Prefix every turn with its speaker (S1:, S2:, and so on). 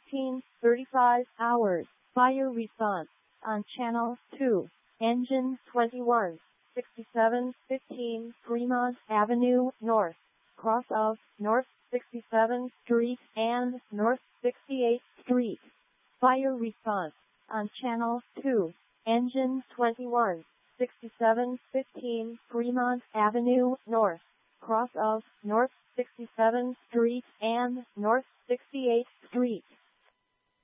S1: 16:35 hours. Fire response on Channel 2. Engine 21, 6715 Fremont Avenue North, cross of North 67th Street and North 68th Street. Fire response on Channel 2. Engine 21, 6715 Fremont Avenue North, cross of North 67th Street and North 68th Street.